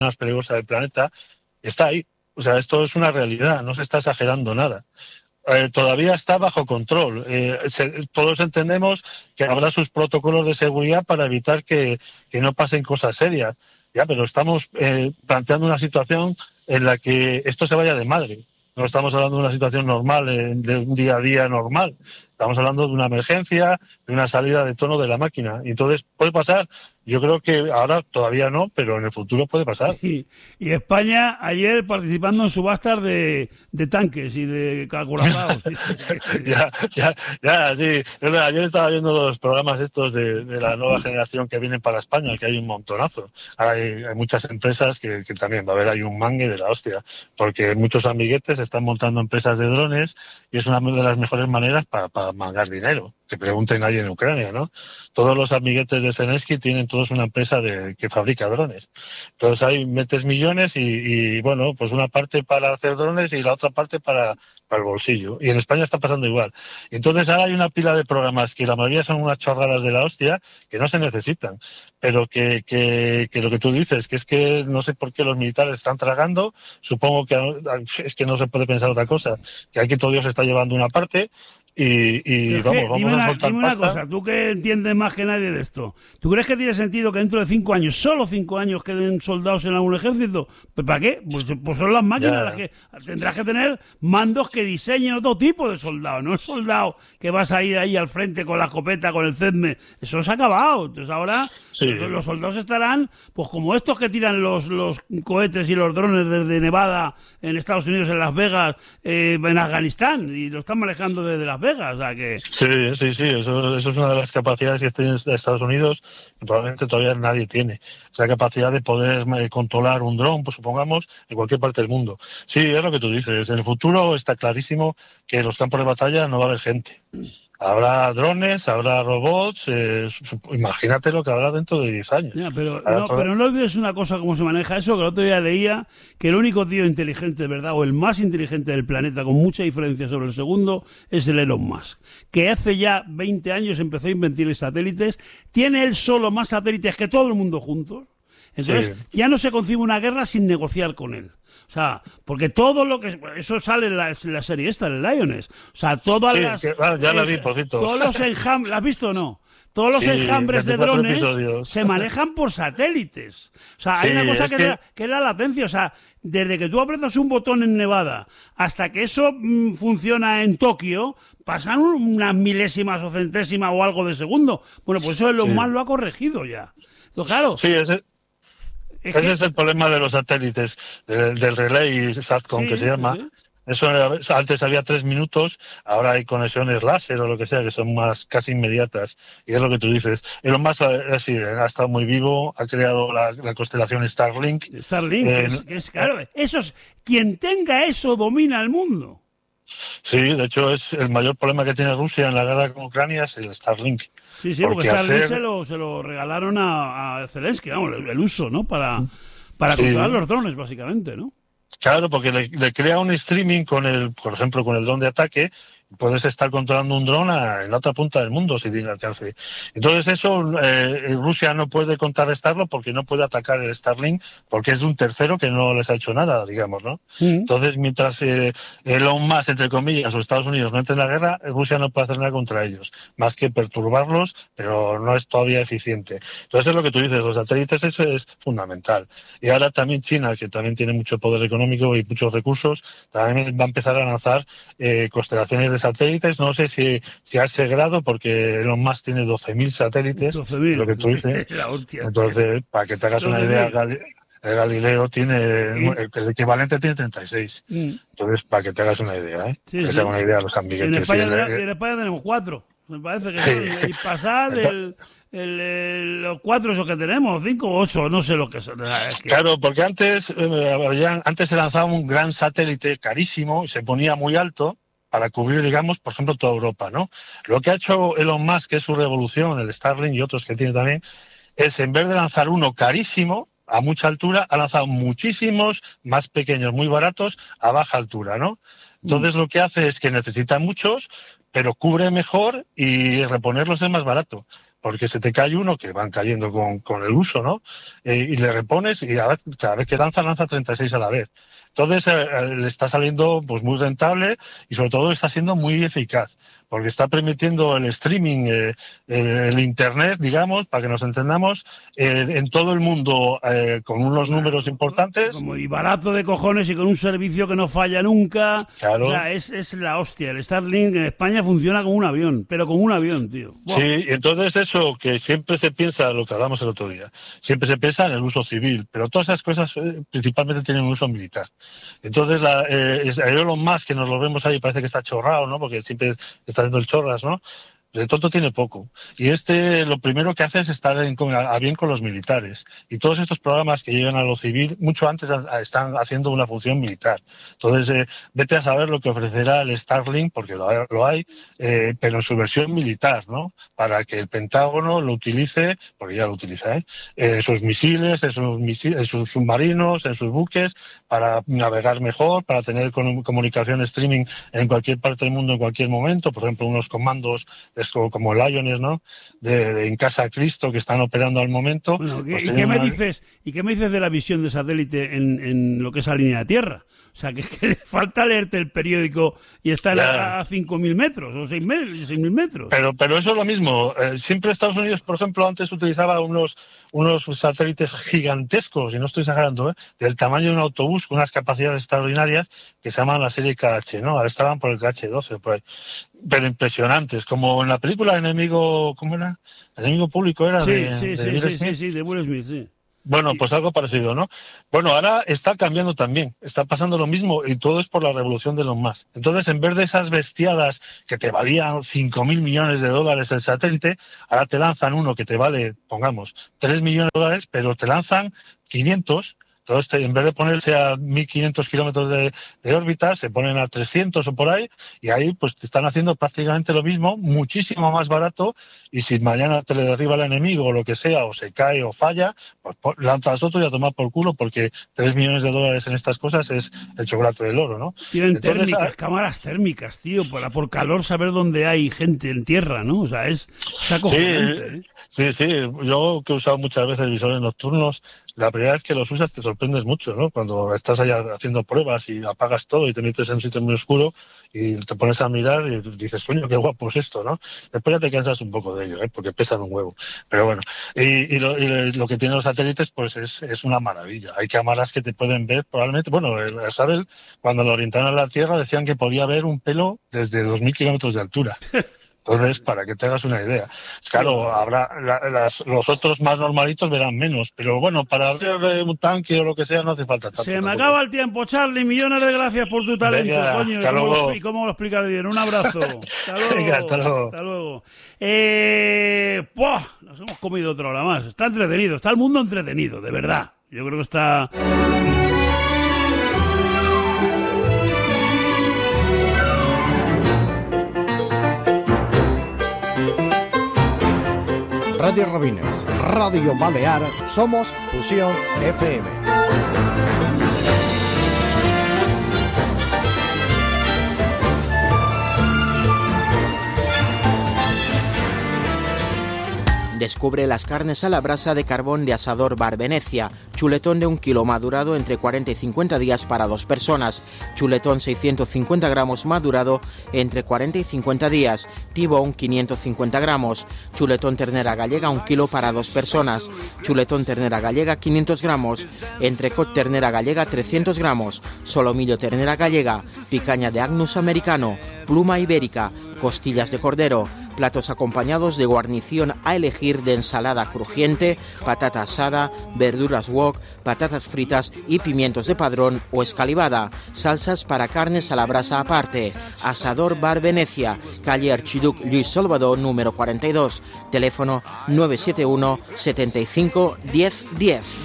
más peligrosa del planeta, está ahí. O sea, esto es una realidad, no se está exagerando nada. Todavía está bajo control. Todos entendemos que habrá sus protocolos de seguridad para evitar que no pasen cosas serias. Ya, pero estamos planteando una situación en la que esto se vaya de madre. No estamos hablando de una situación normal, de un día a día normal. Estamos hablando de una emergencia, de una salida de tono de la máquina. Y entonces puede pasar. Yo creo que ahora todavía no, pero en el futuro puede pasar. Y España ayer participando en subastas de tanques y de acorazados. ya, sí. Ayer estaba viendo los programas estos de la nueva generación que vienen para España, que hay un montonazo. Hay muchas empresas que también va a haber ahí un mangue de la hostia, porque muchos amiguetes están montando empresas de drones y es una de las mejores maneras para mangar dinero. Que pregunten ahí en Ucrania, ¿no? Todos los amiguetes de Zelensky tienen todos una empresa que fabrica drones. Entonces ahí metes millones y bueno, pues una parte para hacer drones y la otra parte para el bolsillo. Y en España está pasando igual. Entonces ahora hay una pila de programas que la mayoría son unas chorradas de la hostia que no se necesitan. Pero que lo que tú dices, que es que no sé por qué los militares están tragando, supongo que es que no se puede pensar otra cosa, que aquí todo Dios se está llevando una parte. Y vamos a soltar dime una cosa, tú que entiendes más que nadie de esto, ¿tú crees que tiene sentido que dentro de 5 años, solo 5 años, queden soldados en algún ejército? ¿Pues para qué? Pues son las máquinas las que tendrás que tener mandos que diseñen otro tipo de soldado, no el soldado que vas a ir ahí al frente con la escopeta, con el CEDME, eso se ha acabado. Entonces ahora los soldados estarán, pues como estos que tiran los cohetes y los drones desde Nevada en Estados Unidos, en Las Vegas, en Afganistán, y lo están manejando desde Las Vegas, o sea que... Sí, eso es una de las capacidades que tiene Estados Unidos que probablemente todavía nadie tiene. Esa capacidad de poder controlar un dron, pues supongamos, en cualquier parte del mundo. Sí, es lo que tú dices. En el futuro está clarísimo que en los campos de batalla no va a haber gente. Habrá drones, habrá robots, imagínate lo que habrá dentro de 10 años. Pero no olvides una cosa, cómo se maneja eso, que el otro día leía que el único tío inteligente, ¿verdad?, o el más inteligente del planeta, con mucha diferencia sobre el segundo, es el Elon Musk, que hace ya 20 años empezó a inventar satélites, tiene él solo más satélites que todo el mundo juntos, entonces ya no se concibe una guerra sin negociar con él. O sea, porque todo lo que... Eso sale en la serie esta, en el Lioness. O sea, todas las... ya la vi, por cierto. Todos los enjambres... ¿La has visto o no? Todos los enjambres de drones se manejan por satélites. O sea, hay una cosa que es la latencia. O sea, desde que tú aprietas un botón en Nevada hasta que eso funciona en Tokio, pasan unas milésimas o centésimas o algo de segundo. Bueno, pues eso Elon Musk lo ha corregido ya. Entonces, claro... Sí, ese es el problema de los satélites, del relay SATCOM, que se llama. Sí. Eso antes había 3 minutos, ahora hay conexiones láser o lo que sea, que son más casi inmediatas. Y es lo que tú dices. Elon Musk ha estado muy vivo, ha creado la constelación Starlink. Starlink, claro, quien tenga eso domina el mundo. Sí, de hecho es el mayor problema que tiene Rusia en la guerra con Ucrania es el Starlink. Sí, porque Starlink se lo regalaron a Zelensky, vamos, el uso, ¿no? Para controlar los drones, básicamente, ¿no? Claro, porque le crea un streaming por ejemplo, con el dron de ataque. Puedes estar controlando un dron en la otra punta del mundo si tiene alcance. Entonces eso Rusia no puede contrarrestarlo porque no puede atacar el Starlink porque es de un tercero que no les ha hecho nada, digamos, ¿no? Entonces, mientras Elon Musk, entre comillas, o Estados Unidos no entre en la guerra, Rusia no puede hacer nada contra ellos, más que perturbarlos, pero no es todavía eficiente. Entonces es lo que tú dices, los satélites, eso es fundamental. Y ahora también China, que también tiene mucho poder económico y muchos recursos, también va a empezar a lanzar constelaciones de satélites, no sé si a ese grado, porque Elon Musk tiene 12.000 satélites, 12.000, lo que tú dices. Entonces, para que te hagas una idea, el Galileo tiene, el equivalente tiene 36. Entonces, para que te hagas una idea, que se hagan una idea los amiguetes. En España tenemos 4. Me parece que el pasar los 4 esos que tenemos, 5 o 8, no sé lo que son. Claro, porque antes se lanzaba un gran satélite carísimo y se ponía muy alto para cubrir, digamos, por ejemplo, toda Europa, ¿no? Lo que ha hecho Elon Musk, que es su revolución, el Starlink y otros que tiene también, es en vez de lanzar uno carísimo, a mucha altura, ha lanzado muchísimos más pequeños, muy baratos, a baja altura, ¿no? Entonces lo que hace es que necesita muchos, pero cubre mejor y reponerlos es más barato. porque se te cae uno, que van cayendo con el uso, ¿no? Y le repones y cada vez que lanza 36 a la vez. Entonces le está saliendo pues muy rentable y sobre todo está siendo muy eficaz, porque está permitiendo el streaming, el internet, digamos, para que nos entendamos, en todo el mundo con unos números importantes. Y barato de cojones y con un servicio que no falla nunca. Claro. O sea, es la hostia. El Starlink en España funciona como un avión, pero como un avión, tío. ¡Buah! Sí, entonces eso que siempre se piensa, lo que hablamos el otro día, siempre se piensa en el uso civil, pero todas esas cosas principalmente tienen un uso militar. Entonces, Elon Musk, que nos lo vemos ahí, parece que está chorrado, ¿no? Porque siempre está haciendo el chorras, ¿no? De tonto tiene poco. Y lo primero que hace es estar a bien con los militares. Y todos estos programas que llegan a lo civil, mucho antes están haciendo una función militar. Entonces, vete a saber lo que ofrecerá el Starlink, porque lo hay, pero en su versión militar, ¿no? Para que el Pentágono lo utilice, porque ya lo utiliza, en sus misiles, en sus submarinos, en sus buques, para navegar mejor, para tener comunicación streaming en cualquier parte del mundo en cualquier momento. Por ejemplo, unos comandos como Lions, ¿no? De En Casa Cristo, que están operando al momento. Bueno, ¿y qué me dices de la visión de satélite en lo que es la línea de tierra? O sea, que le falta leerte el periódico y estar a 5.000 metros o 6.000 metros. Pero eso es lo mismo. Siempre Estados Unidos, por ejemplo, antes utilizaba unos satélites gigantescos, y no estoy exagerando, del tamaño de un autobús, con unas capacidades extraordinarias, que se llaman la serie KH, ¿no? Ahora estaban por el KH-12, por ahí. Pero impresionantes, como en la película Enemigo, ¿cómo era? Enemigo Público era de Will Smith, sí. Bueno, pues algo parecido, ¿no? Bueno, ahora está cambiando también, está pasando lo mismo, y todo es por la revolución de Elon Musk. Entonces, en vez de esas bestiadas que te valían 5.000 millones de dólares el satélite, ahora te lanzan uno que te vale, pongamos, 3 millones de dólares, pero te lanzan 500. Entonces, en vez de ponerse a 1.500 kilómetros de órbita, se ponen a 300 o por ahí, y ahí pues te están haciendo prácticamente lo mismo, muchísimo más barato, y si mañana te le derriba el enemigo o lo que sea, o se cae o falla, pues lanzas otro y a tomar por culo, porque 3 millones de dólares en estas cosas es el chocolate del oro, ¿no? Tienen cámaras térmicas, tío, por calor saber dónde hay gente en tierra, ¿no? O sea, es acojonante, Sí, yo que he usado muchas veces visores nocturnos, la primera vez que los usas te sorprendes mucho, ¿no? Cuando estás allá haciendo pruebas y apagas todo y te metes en un sitio muy oscuro y te pones a mirar y dices, coño, qué guapo es esto, ¿no? Después ya te cansas un poco de ello, porque pesan un huevo. Pero bueno, y lo que tienen los satélites, pues es una maravilla. Hay cámaras que te pueden ver probablemente, bueno, el Hubble, cuando lo orientaron a la Tierra, decían que podía ver un pelo desde 2.000 kilómetros de altura. Entonces, para que te hagas una idea. Claro, habrá los otros más normalitos verán menos, pero bueno, para ver un tanque o lo que sea no hace falta tanto. Se me acaba el tiempo, Charlie. Millones de gracias por tu talento, venga, coño. ¿Y cómo lo explicas bien? Un abrazo. Hasta luego. Venga, hasta luego. Hasta luego. Nos hemos comido otra hora más. Está entretenido, está el mundo entretenido, de verdad. Yo creo que está... Radio Robines, Radio Balear, somos Fusión FM. Descubre las carnes a la brasa de carbón de Asador Bar Venecia. Chuletón de 1 kilo madurado entre 40 y 50 días para 2 personas. Chuletón 650 gramos madurado entre 40 y 50 días. Tibón 550 gramos. Chuletón ternera gallega 1 kilo para 2 personas. Chuletón ternera gallega 500 gramos. Entrecot ternera gallega 300 gramos. Solomillo ternera gallega. Picaña de Agnus americano. Pluma ibérica. Costillas de cordero. Platos acompañados de guarnición a elegir de ensalada crujiente, patata asada, verduras wok, patatas fritas y pimientos de padrón o escalivada. Salsas para carnes a la brasa aparte. Asador Bar Venecia, calle Archiduc Luis Salvador, número 42. Teléfono 971 75 10 10.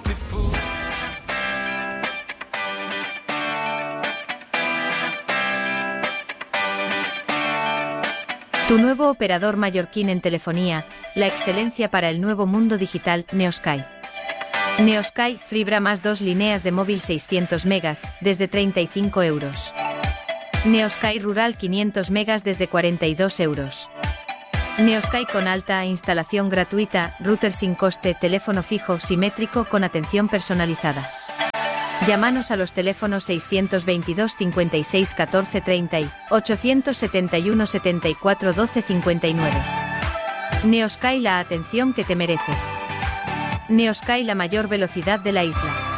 Tu nuevo operador mallorquín en telefonía, la excelencia para el nuevo mundo digital, Neosky. Neosky, fibra más 2 líneas de móvil 600 megas, desde 35 euros. Neosky Rural 500 megas desde 42 euros. Neosky con alta instalación gratuita, router sin coste, teléfono fijo simétrico con atención personalizada. Llámanos a los teléfonos 622 56 14 30 y 871 74 12 59. Neosky, la atención que te mereces. Neosky, la mayor velocidad de la isla.